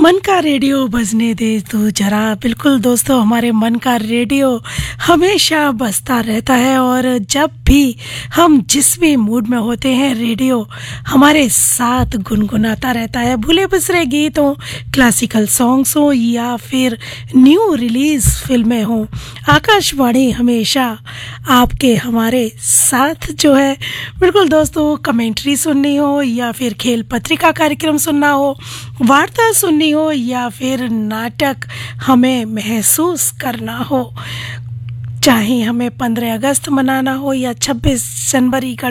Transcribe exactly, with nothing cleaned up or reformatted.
मन का रेडियो बजने दे तू जरा। बिल्कुल दोस्तों, हमारे मन का रेडियो हमेशा बजता रहता है और जब भी हम जिस भी मूड में होते हैं रेडियो हमारे साथ गुनगुनाता रहता है। भूले बिसरे गीत हो, क्लासिकल सॉन्ग्स हो या फिर न्यू रिलीज फिल्में हो, आकाशवाणी हमेशा आपके हमारे साथ जो है। बिल्कुल दोस्तों, कमेंट्री सुननी हो या फिर खेल पत्रिका कार्यक्रम सुनना हो, वार्ता सुननी हो या फिर नाटक हमें महसूस करना हो, चाहे हमें पंद्रह अगस्त मनाना हो या छब्बीस जनवरी का